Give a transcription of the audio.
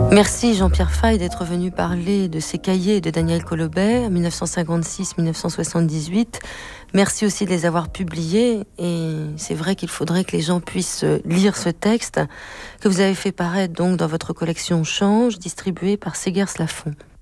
Merci Jean-Pierre Faye d'être venu parler de ces cahiers de Daniel Colobert, 1956-1978. Merci aussi de les avoir publiés. Et c'est vrai qu'il faudrait que les gens puissent lire ce texte que vous avez fait paraître donc dans votre collection Change, distribuée par Segers Lafon.